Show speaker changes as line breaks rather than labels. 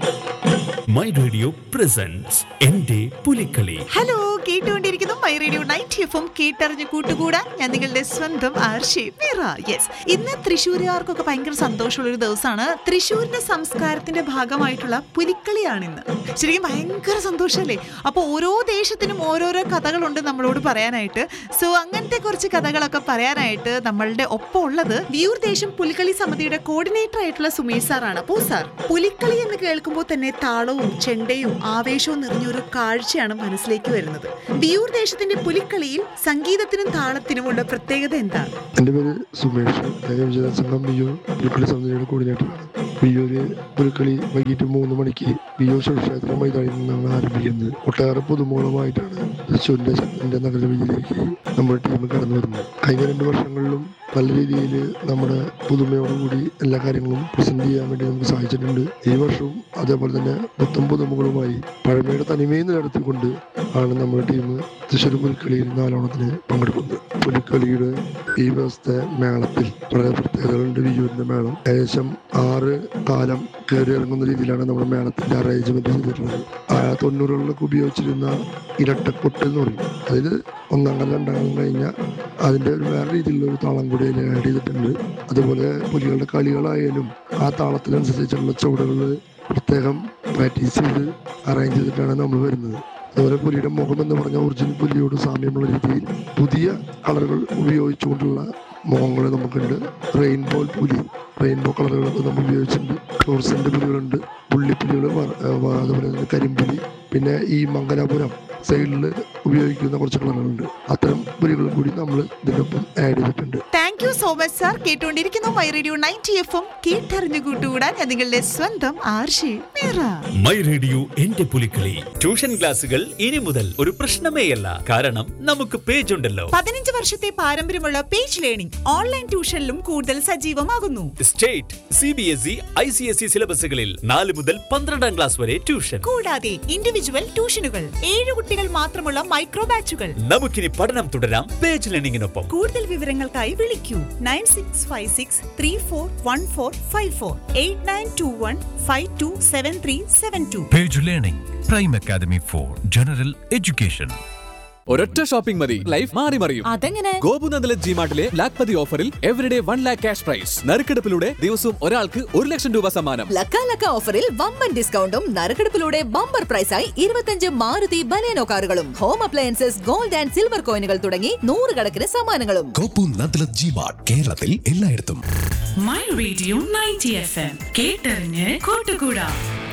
My radio presence എന്റെ Pulikali.
Hello, കേട്ടുകൊണ്ടിരിക്കുന്നു my radio 90 FM. കേട്ടറിഞ്ഞ് കൂട്ടുകൂടാ ഞാൻ നിങ്ങളുടെ സ്വന്തം ആർഷി മീറ. യെസ്, ഇന്ന് തൃശ്ശൂരുകാർക്കൊക്കെ ഭയങ്കര സന്തോഷമുള്ളൊരു ദിവസമാണ്. തൃശ്ശൂരിന്റെ സംസ്കാരത്തിന്റെ ഭാഗമായിട്ടുള്ള പുലിക്കളിയാണിന്ന്. ശരിക്കും ഭയങ്കര സന്തോഷമല്ലേ? അപ്പോൾ ഓരോ ദേശത്തിനും ഓരോരോ കഥകളുണ്ട് നമ്മളോട് പറയാനായിട്ട്. സോ അങ്ങനത്തെ കുറച്ച് കഥകളൊക്കെ പറയാനായിട്ട് നമ്മളുടെ ഒപ്പം ഉള്ളത് വിയൂർ ദേശം പുലിക്കളി സമിതിയുടെ കോർഡിനേറ്റർ ആയിട്ടുള്ള സുമേഷ് സാറാണ്. അപ്പോൾ സാർ, പുലിക്കളി എന്ന് കേൾക്കുമ്പോൾ തന്നെ താളവും ചെണ്ടയും ആവേശവും നിറഞ്ഞൊരു കാഴ്ചയാണ് മനസ്സിലേക്ക് വരുന്നത്. വിയൂർ ദേശത്തിന്റെ പുലിക്കളിയിൽ സംഗീതത്തിനും താളത്തിനും ഉള്ള പ്രത്യേകത എന്താണ്?
എൻ്റെ പേര് സുമേഷ്. സംഘം വിയൂർ പുലിക്കളി സമിതിയുടെ കോർഡിനേറ്ററാണ്. വിയൂര് പുലിക്കളി വൈകിട്ട് 3 മണിക്ക് വിയൂർ ശിവക്ഷേത്ര മൈതാനിൽ നിന്നാണ് ആരംഭിക്കുന്നത്. ഒട്ടേറെ പുതുമുഖമായിട്ടാണ് തൃശ്ശൂരിന്റെ നഗരവിധിയിലേക്ക് നമ്മുടെ ടീം കടന്നു വരുന്നത്. കഴിഞ്ഞ 2 വർഷങ്ങളിലും നല്ല രീതിയിൽ നമ്മുടെ പുതുമയോടുകൂടി എല്ലാ കാര്യങ്ങളും പ്രസന്റ് ചെയ്യാൻ വേണ്ടി നമുക്ക് സാധിച്ചിട്ടുണ്ട്. ഈ വർഷവും അതേപോലെ തന്നെ പുതുമുഖങ്ങളുമായി പഴമയുടെ തനിമയിൽ നിലനിർത്തിക്കൊണ്ട് ആണ് നമ്മുടെ ടീം തൃശ്ശൂർ പുലിക്കളിയിൽ 4 ഓണത്തിന് പങ്കെടുക്കുന്നത്. പുലിക്കളിയുടെ ഈ ദിവസത്തെ മേളത്തിൽ വളരെ പ്രത്യേകതകളുണ്ട്. വിയൂരിന്റെ മേളം ഏകദേശം 6 കാലം കയറി ഇറങ്ങുന്ന രീതിയിലാണ് നമ്മുടെ മേളത്തിന്റെ അറേഞ്ച്മെന്റ് ചെയ്തിട്ടുള്ളത്. 90കളിലൊക്കെ ഉപയോഗിച്ചിരുന്ന ഇരട്ടക്കൊട്ട് എന്ന് പറയും. അതിൽ 1ാം കാലം 2ാം കാലം കഴിഞ്ഞാൽ അതിന്റെ ഒരു വേറെ രീതിയിലുള്ള ഒരു താളം കൂടി അതിൽ ആഡ് ചെയ്തിട്ടുണ്ട്. അതുപോലെ പുലികളുടെ കളികളായാലും ആ താളത്തിനനുസരിച്ചുള്ള ചുവടുകൾ പ്രത്യേകം പ്രാക്ടീസ് ചെയ്ത് അറേഞ്ച് ചെയ്തിട്ടാണ് നമ്മൾ വരുന്നത്. അതുപോലെ പുലിയുടെ മുഖം എന്ന് പറഞ്ഞാൽ ഒറിജിനൽ പുലിയോട് സാമ്യമുള്ള രീതിയിൽ പുതിയ കളറുകൾ ഉപയോഗിച്ചുകൊണ്ടുള്ള മുഖങ്ങൾ നമുക്കുണ്ട്. റെയിൻബോ കളറുകളൊക്കെ നമ്മൾ ഉപയോഗിച്ചിട്ടുണ്ട്. ഫ്ലോറസെന്റ് പുലികളുണ്ട്, പുള്ളിപ്പുലികൾ, അതുപോലെ തന്നെ കരിമ്പുലി, പിന്നെ ഈ മംഗലാപുരം സൈഡിൽ ഉപയോഗിക്കുന്ന കുറച്ച് കളറുകളുണ്ട്. അത്തരം പുലികളും കൂടി നമ്മൾ ഇതിനൊപ്പം ആഡ് ചെയ്തിട്ടുണ്ട്.
Thank you so much sir. കേട്ടുകൊണ്ടിരിക്കുന്നു മൈ റേഡിയോ 90 FM. കേട്ടറിഞ്ഞു കൂട്ടുകൂടാൻ ഞാൻ നിങ്ങളുടെ സ്വന്തം ആർഷി മീറ.
മൈ റേഡിയോ എന്റെ പുലിക്കളി. ട്യൂഷൻ ക്ലാസുകൾ ഇനി മുതൽ ഒരു പ്രശ്നമേയല്ല. കാരണം നമുക്ക് പേജ് ഉണ്ടല്ലോ.
15 വർഷത്തെ പാരമ്പര്യമുള്ള പേജ് ലേണിംഗ് ഓൺലൈൻ ട്യൂഷനിലും കൂടുതൽ സജീവമാകുന്നു.
സ്റ്റേറ്റ്, CBSE, ICSE സിലബസുകളിൽ 4 മുതൽ 12ാം ക്ലാസ് വരെ ട്യൂഷൻ.
കൂടാതെ ഇൻഡിവിജ്വൽ ട്യൂഷനുകൾ, 7 കുട്ടികൾ മാത്രമുള്ള മൈക്രോ ബാച്ചുകൾ.
നമുക്കിനി പഠനം തുടരാം പേജ് ലേണിംഗിനൊപ്പം.
കൂടുതൽ വിവരങ്ങൾക്കായി വിളിക്കൂ 9656341454 8921527372.
Page Learning, Prime Academy for General Education.
ഒരൊറ്റ ഷോപ്പിംഗ് മതി, ലൈഫ് മാറി മറിയും.
അതെങ്ങനെ?
ഗോപുനന്ദല ജിമാർട്ടിലെ ലാഖ്പതി ഓഫറിൽ എവരിഡേ 1 lakh ക്യാഷ് പ്രൈസ്. നറുക്കെടുപ്പിലൂടെ ദിവസവും ഒരാൾക്ക് 1 ലക്ഷം രൂപ സമ്മാനം.
ലക്ക ഓഫറിൽ വമ്പൻ ഡിസ്കൗണ്ടും നറുക്കെടുപ്പിലൂടെ ബമ്പർ പ്രൈസായി 25 മാരുതി ബലേനോ കാറുകളും home appliances, gold and silver കോയിനുകൾ തുടങ്ങി 100 കണക്കിന് സമ്മാനങ്ങളും.
ഗോപുനന്ദല ജിമാർട്ട്, കേരളത്തിൽ എല്ലായിടത്തും.
My radio 90 FM. കേട്ടറിഞ്ഞ് കൂട്ടുകൂടാ.